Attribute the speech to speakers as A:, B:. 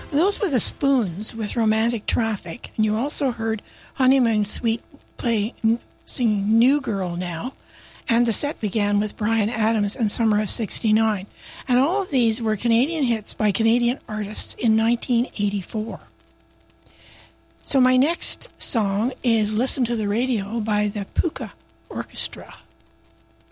A: Those were the Spoons with Romantic Traffic. And you also heard Honeymoon Suite singing New Girl Now. And the set began with Bryan Adams and Summer of '69. And all of these were Canadian hits by Canadian artists in 1984. So my next song is Listen to the Radio by the Puka Orchestra.